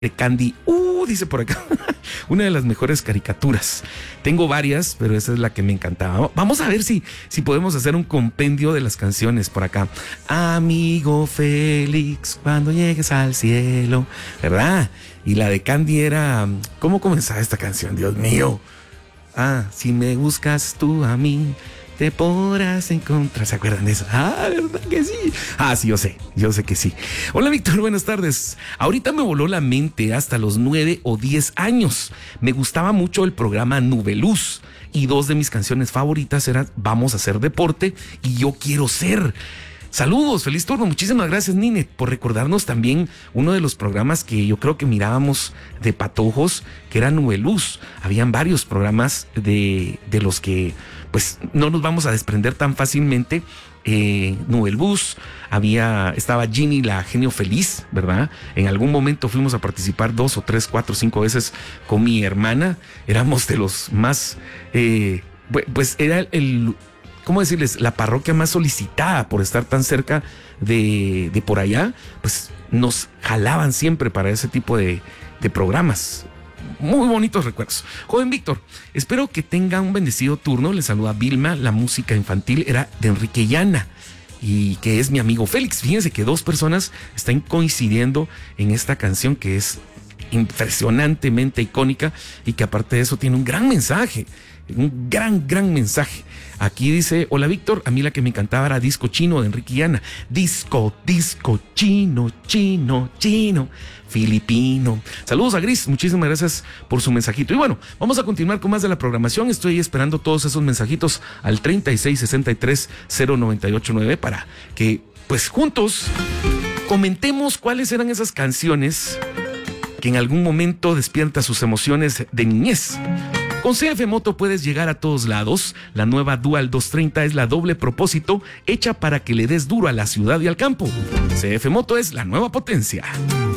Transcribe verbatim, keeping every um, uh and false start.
de Candy. Uh, dice por acá. Una de las mejores caricaturas. Tengo varias, pero esa es la que me encantaba. Vamos a ver si, si podemos hacer un compendio de las canciones por acá. Amigo Félix, cuando llegues al cielo, ¿verdad? Y la de Candy era... ¿Cómo comenzaba esta canción? Dios mío. Ah, si me buscas tú a mí, te podrás encontrar. ¿Se acuerdan de eso? Ah, ¿verdad que sí? Ah, sí, yo sé, yo sé que sí. Hola, Víctor, buenas tardes. Ahorita me voló la mente hasta los nueve o diez años. Me gustaba mucho el programa Nubeluz y dos de mis canciones favoritas eran Vamos a hacer deporte y Yo quiero ser. Saludos, feliz turno. Muchísimas gracias, Nine, por recordarnos también uno de los programas que yo creo que mirábamos de patojos, que era Nubeluz. Habían varios programas de, de los que pues no nos vamos a desprender tan fácilmente. Eh, Nubeluz, había, estaba Ginny, la genio feliz, ¿verdad? En algún momento fuimos a participar dos o tres, cuatro, cinco veces con mi hermana. Éramos de los más, eh, pues era el... ¿Cómo decirles? La parroquia más solicitada por estar tan cerca de, de por allá, pues nos jalaban siempre para ese tipo de, de programas. Muy bonitos recuerdos. Joven Víctor, espero que tenga un bendecido turno. Le saluda Vilma. La música infantil era de Enrique Llana y que es mi amigo Félix. Fíjense que dos personas están coincidiendo en esta canción que es impresionantemente icónica y que aparte de eso tiene un gran mensaje. Un gran, gran mensaje. Aquí dice, hola Víctor, a mí la que me encantaba era Disco Chino de Enrique Llana. Disco, disco, chino, chino, chino, filipino. Saludos a Gris, muchísimas gracias por su mensajito. Y bueno, vamos a continuar con más de la programación. Estoy esperando todos esos mensajitos al treinta y seis sesenta y tres cero noventa y ocho nueve para que, pues juntos, comentemos cuáles eran esas canciones que en algún momento despiertan sus emociones de niñez. Con C F Moto puedes llegar a todos lados. La nueva Dual doscientos treinta es la doble propósito, hecha para que le des duro a la ciudad y al campo. C F Moto es la nueva potencia.